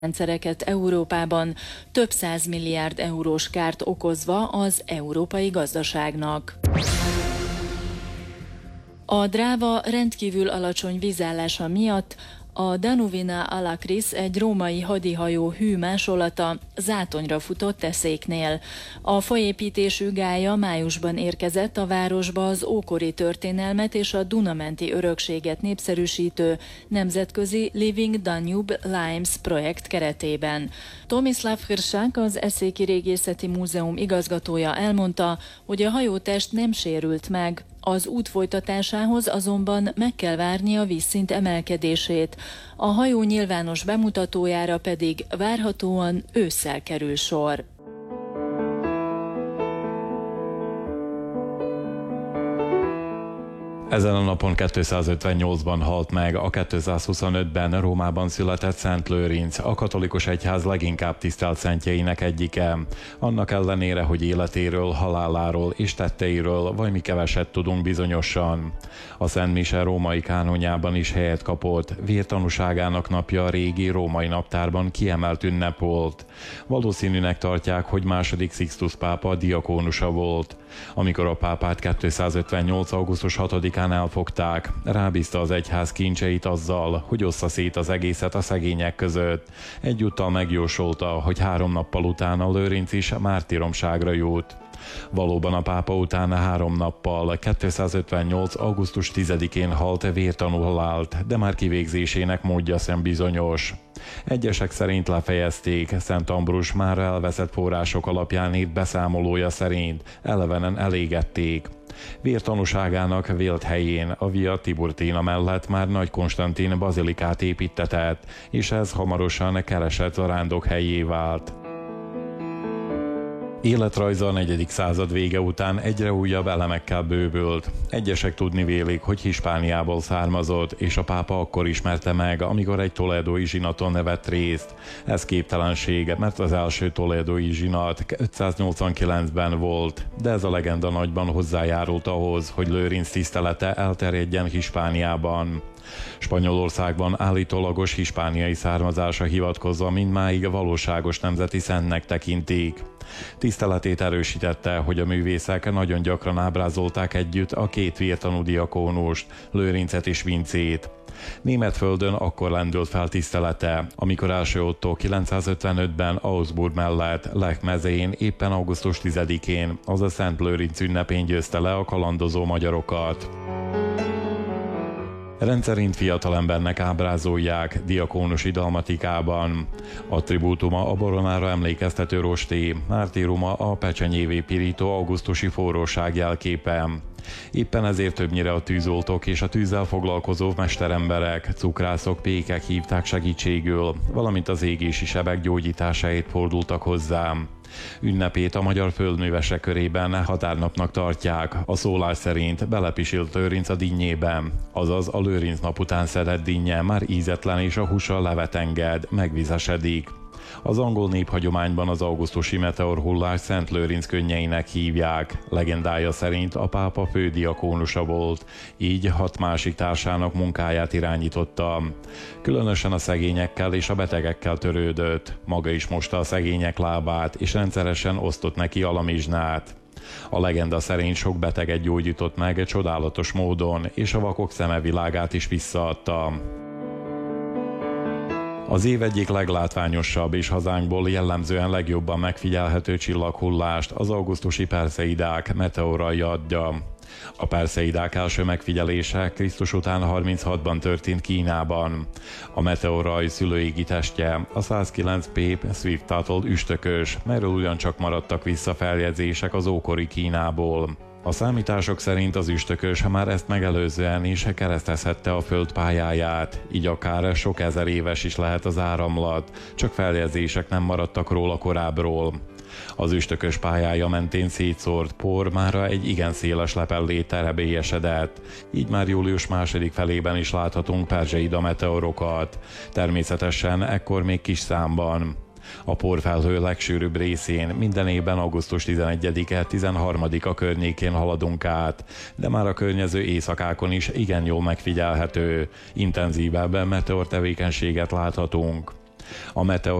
rendszereket Európában, több 100 milliárd eurós kárt okozva az európai gazdaságnak. A Dráva rendkívül alacsony vízállása miatt a Danuvina Alakris, egy római hadihajó hőmásolata zátonyra futott Teszéknél. A folyépítésű gálya májusban érkezett a városba az ókori történelmet és a Duna-menti örökséget népszerűsítő nemzetközi Living Danube Limes projekt keretében. Tomislav Hrsak, az Eszéki Régészeti Múzeum igazgatója elmondta, hogy a hajótest nem sérült meg. Az út folytatásához azonban meg kell várni a vízszint emelkedését. A hajó nyilvános bemutatójára pedig várhatóan ősszel kerül sor. Ezen a napon 258-ban halt meg a 225-ben Rómában született Szent Lőrinc, a katolikus egyház leginkább tisztelt szentjeinek egyike. Annak ellenére, hogy életéről, haláláról és tetteiről valami keveset tudunk bizonyosan. A Szent Mise római kánonjában is helyet kapott, vértanúságának napja a régi római naptárban kiemelt ünnep volt. Valószínűnek tartják, hogy II. Sixtus pápa diakónusa volt. Amikor a pápát 258. augusztus 6-án elfogták, rábízta az egyház kincseit azzal, hogy ossza szét az egészet a szegények között. Egyúttal megjósolta, hogy 3 nappal utána Lőrinc is mártíromságra jut. Valóban a pápa utána 3 nappal, 258. augusztus 10-én halt vértanú halált, de már kivégzésének módja sem bizonyos. Egyesek szerint lefejezték, Szent Ambrus már elveszett források alapján írt beszámolója szerint elevenen elégették. Vértanúságának vélt helyén a Via Tiburtina mellett már Nagy Konstantin bazilikát építtetett, és ez hamarosan keresett zarándok helyé vált. Életrajza a 4. század vége után egyre újabb elemekkel bővült. Egyesek tudni vélik, hogy Hispániából származott, és a pápa akkor ismerte meg, amikor egy toledói zsinaton vett részt. Ez képtelenség, mert az első toledói zsinat 589-ben volt, de ez a legenda nagyban hozzájárult ahhoz, hogy Lőrinc tisztelete elterjedjen Hispániában. Spanyolországban állítólagos hispániai származása hivatkozva mindmáig valóságos nemzeti szentnek tekintik. Tiszteletét erősítette, hogy a művészek nagyon gyakran ábrázolták együtt a 2 vértanú diakónust, Lőrincet és Vincét. Németföldön akkor lendült fel tisztelete, amikor első Ottó 955-ben Augsburg mellett Lech mezején éppen augusztus 10-én, azaz Szent Lőrinc ünnepén győzte le a kalandozó magyarokat. Rendszerint fiatalembernek ábrázolják diakónusi dalmatikában. Attribútuma a boronára emlékeztető rosté, mártíruma a pecsenyévé pirító augusztusi forróság jelképe. Éppen ezért többnyire a tűzoltók és a tűzzel foglalkozó mesteremberek, cukrászok, pékek hívták segítségül, valamint az égési sebek gyógyításáért fordultak hozzá. Ünnepét a magyar földművesek körében határnapnak tartják, a szólás szerint belepisilt Lőrinc a dinnyébe, azaz a Lőrinc nap után szedett dinnye már ízetlen és a húsa levet enged, megvizesedik. Az angol néphagyományban az augusztusi meteorhullást Szent Lőrinc könnyeinek hívják. Legendája szerint a pápa fődiakónusa volt, így 6 másik társának munkáját irányította. Különösen a szegényekkel és a betegekkel törődött. Maga is mosta a szegények lábát, és rendszeresen osztott neki alamizsnát. A legenda szerint sok beteget gyógyított meg csodálatos módon, és a vakok szemevilágát is visszaadta. Az év egyik leglátványosabb és hazánkból jellemzően legjobban megfigyelhető csillaghullást az augusztusi Perseidák meteorai adja. A Perseidák első megfigyelése Krisztus után 36-ban történt Kínában. A meteoraj szülőégi testje a 109 P Swift-tától üstökös, melyről ugyancsak maradtak vissza feljegyzések az ókori Kínából. A számítások szerint az üstökös már ezt megelőzően is keresztezhette a föld pályáját, így akár sok ezer éves is lehet az áramlat, csak feljegyzések nem maradtak róla korábbról. Az üstökös pályája mentén szétszórt por mára egy igen széles lepellé terebélyesedett, így már július második felében is láthatunk Perseida meteorokat, természetesen ekkor még kis számban. A porfelhő legsűrűbb részén minden évben augusztus 11-e, 13-a környékén haladunk át, de már a környező éjszakákon is igen jól megfigyelhető, intenzívebb meteor tevékenységet láthatunk. A